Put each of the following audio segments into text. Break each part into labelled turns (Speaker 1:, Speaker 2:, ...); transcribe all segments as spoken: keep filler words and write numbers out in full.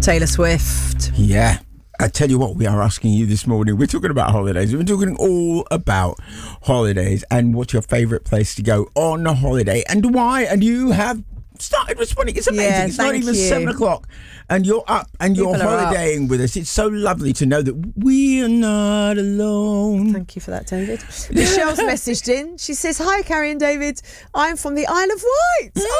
Speaker 1: Taylor Swift.
Speaker 2: Yeah. I tell you what, we are asking you this morning. We're talking about holidays. We're talking all about holidays and what's your favourite place to go on a holiday and why. And you have started responding. It's amazing.
Speaker 1: Yeah,
Speaker 2: it's not even
Speaker 1: you.
Speaker 2: seven o'clock and you're up and
Speaker 1: People
Speaker 2: you're holidaying with us. It's so lovely to know that we are not alone.
Speaker 1: Thank you for that, David. Michelle's messaged in. She says, hi, Carrie and David. I'm from the Isle of Wight. Mm.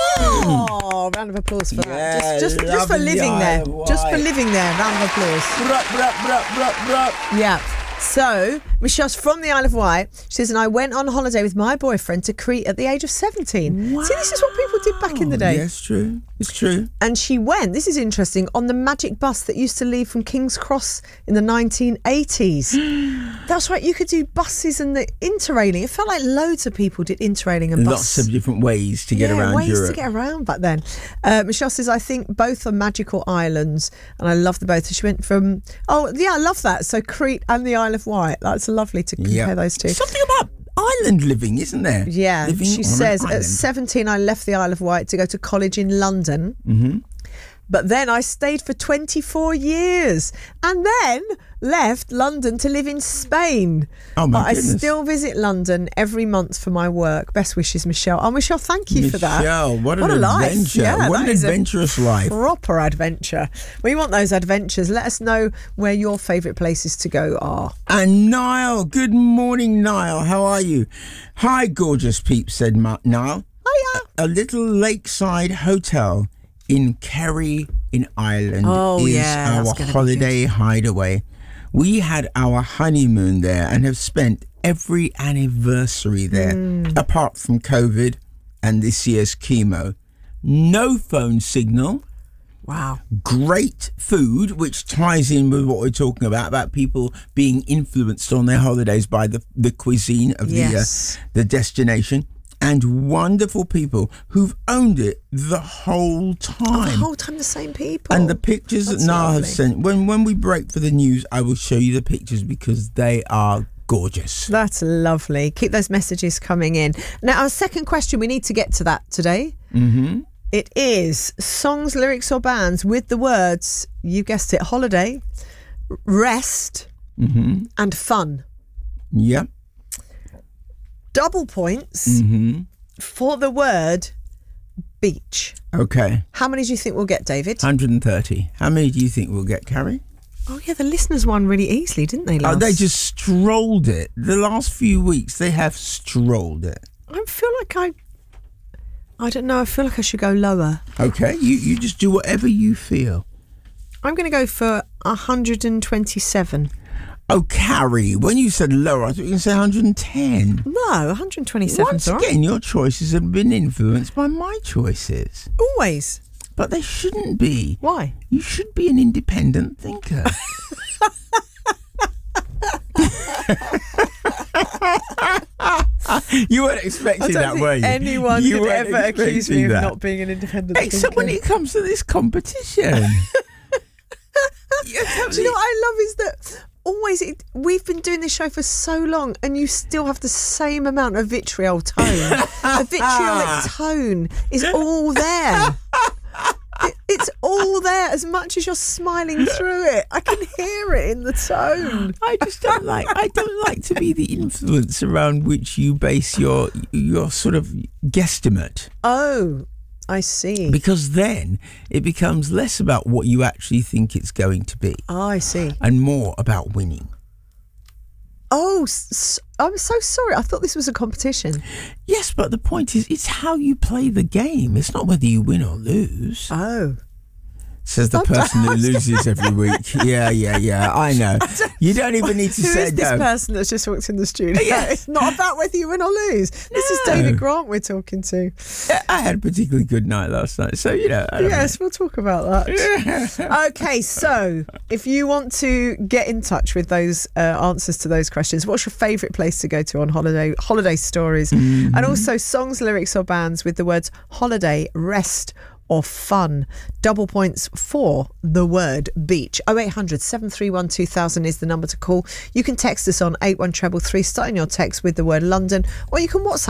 Speaker 1: Oh, round of applause for
Speaker 2: yeah,
Speaker 1: that. Just, just, just for living
Speaker 2: the
Speaker 1: there. Just for living there. Round of applause.
Speaker 2: Bruh, bruh, bruh, bruh, bruh.
Speaker 1: Yeah. So, Michelle's from the Isle of Wight. She says, and I went on holiday with my boyfriend to Crete at the age of seventeen. Wow. See, this is what people did back in the day.
Speaker 2: Yeah, it's true. It's true.
Speaker 1: And she went, this is interesting, on the magic bus that used to leave from King's Cross in the nineteen eighties. That's right, you could do buses and the interrailing. It felt like loads of people did interrailing and bus.
Speaker 2: Lots of different ways to get
Speaker 1: yeah,
Speaker 2: around
Speaker 1: ways
Speaker 2: Europe.
Speaker 1: to get around back then. Uh, Michelle says, I think both are magical islands and I love them both. She went from, oh, yeah, I love that. So Crete and the Isle of Wight. That's lovely to compare
Speaker 2: yep.
Speaker 1: those two.
Speaker 2: Something about island living, isn't there?
Speaker 1: Yeah.
Speaker 2: Living
Speaker 1: she says, at
Speaker 2: island.
Speaker 1: seventeen, I left the Isle of Wight to go to college in London.
Speaker 2: Mm-hmm.
Speaker 1: But then I stayed for twenty-four years and then left London to live in Spain.
Speaker 2: Oh my
Speaker 1: but
Speaker 2: goodness.
Speaker 1: I still visit London every month for my work. Best wishes, Michelle. Oh, Michelle, thank you
Speaker 2: Michelle,
Speaker 1: for that.
Speaker 2: Michelle, what an
Speaker 1: what a
Speaker 2: adventure.
Speaker 1: Life. Yeah,
Speaker 2: what an adventurous life.
Speaker 1: Proper adventure. We want those adventures. Let us know where your favourite places to go are.
Speaker 2: And Niall, good morning, Niall. How are you? Hi, gorgeous peeps, said Ma- Niall.
Speaker 1: Hiya.
Speaker 2: A, a little lakeside hotel in Kerry in Ireland
Speaker 1: oh,
Speaker 2: is
Speaker 1: yeah,
Speaker 2: our holiday hideaway. We had our honeymoon there and have spent every anniversary there, mm. apart from COVID and this year's chemo. No phone signal.
Speaker 1: Wow.
Speaker 2: Great food, which ties in with what we're talking about, about people being influenced on their holidays by the, the cuisine of
Speaker 1: yes.
Speaker 2: the, uh, the destination. And wonderful people who've owned it the whole time.
Speaker 1: Oh, the whole time, the same people.
Speaker 2: And the pictures
Speaker 1: That's
Speaker 2: that Niall
Speaker 1: lovely.
Speaker 2: has sent, when, when we break for the news, I will show you the pictures because they are gorgeous.
Speaker 1: That's lovely. Keep those messages coming in. Now, our second question, we need to get to that today.
Speaker 2: Mm-hmm.
Speaker 1: It is songs, lyrics or bands with the words, you guessed it, holiday, rest
Speaker 2: mm-hmm.
Speaker 1: and fun.
Speaker 2: Yep.
Speaker 1: Double points
Speaker 2: mm-hmm.
Speaker 1: for the word beach.
Speaker 2: Okay.
Speaker 1: How many do you think we'll get, David?
Speaker 2: one hundred thirty. How many do you think we'll get, Carrie?
Speaker 1: Oh, yeah, the listeners won really easily, didn't they, last?
Speaker 2: Oh, they just strolled it. The last few weeks, they have strolled it.
Speaker 1: I feel like I... I don't know, I feel like I should go lower.
Speaker 2: Okay, you, you just do whatever you feel.
Speaker 1: I'm going to go for one hundred twenty-seven.
Speaker 2: Oh, Carrie, when you said lower, I thought you were going to say one hundred ten.
Speaker 1: No, one hundred twenty-seven.
Speaker 2: Once again, your choices have been influenced by my choices.
Speaker 1: Always.
Speaker 2: But they shouldn't be.
Speaker 1: Why?
Speaker 2: You should be an independent thinker. You weren't expecting that, were you?
Speaker 1: Anyone
Speaker 2: you
Speaker 1: could ever accuse me
Speaker 2: that.
Speaker 1: of not being an independent
Speaker 2: Except
Speaker 1: thinker.
Speaker 2: when it comes to this competition.
Speaker 1: Do you know what I love is that always it, we've been doing this show for so long and you still have the same amount of vitriol tone. The vitriolic tone is all there. It, it's all there as much as you're smiling through it. I can hear it in the tone.
Speaker 2: I just don't like I don't like to be the influence around which you base your your sort of guesstimate.
Speaker 1: Oh, I see.
Speaker 2: Because then it becomes less about what you actually think it's going to be.
Speaker 1: Oh, I see.
Speaker 2: And more about winning.
Speaker 1: Oh, s- I'm so sorry. I thought this was a competition.
Speaker 2: Yes, but the point is, it's how you play the game. It's not whether you win or lose.
Speaker 1: Oh.
Speaker 2: Says the person who loses every week. Yeah, yeah, yeah. I know. You don't even need to
Speaker 1: Who
Speaker 2: say
Speaker 1: is this
Speaker 2: no.
Speaker 1: person that's just walked in the studio?
Speaker 2: Yeah.
Speaker 1: It's not about whether you win or lose. This is
Speaker 2: No.
Speaker 1: David Grant we're talking to.
Speaker 2: I had a particularly good night last night, so you know. I don't
Speaker 1: Yes, we'll talk about that. Okay, so if you want to get in touch with those uh, answers to those questions, what's your favourite place to go to on holiday? Holiday stories,
Speaker 2: Mm-hmm.
Speaker 1: and also songs, lyrics, or bands with the words holiday, rest, or fun. Double points for the word beach. oh eight hundred, seven three one, two thousand is the number to call. You can text us on eight one three three, starting your text with the word London, or you can WhatsApp